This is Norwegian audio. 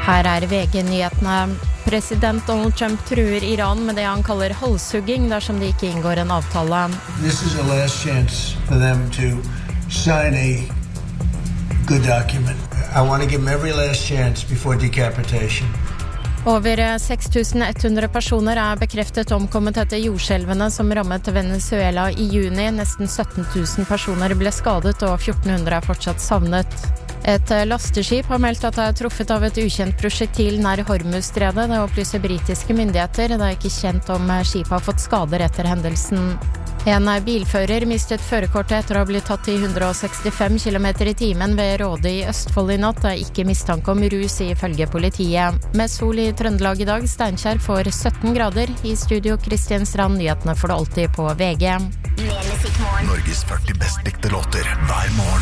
Her VG-nyhetene. President Donald Trump truer Iran med det han kaller halshugging dersom de ikke inngår en avtale. This is a last chance for them to sign a good document. I want to give them every last chance before decapitation. Over 6100 personer bekreftet omkommet etter jordskjelvene som rammet Venezuela I juni. Nesten 17 000 personer ble skadet og 1400 fortsatt savnet. Et lasteskip har meldt at det truffet av et ukjent prosjektil nær Hormuzstredet. Det opplyser britiske myndigheter. Det ikke kjent om skipet har fått skader etter hendelsen. En bilfører mistet førerkortet etter å ha blitt tatt I 165 km I timen ved Råde I Østfold I natt. Det ikke mistanke om rus ifølge politiet. Med sol I Trøndelag I dag, Steinkjer får 17 grader. I studio Kristian Strand, nyhetene får du alltid på VG. Norges 40 best likte låter hver morgen.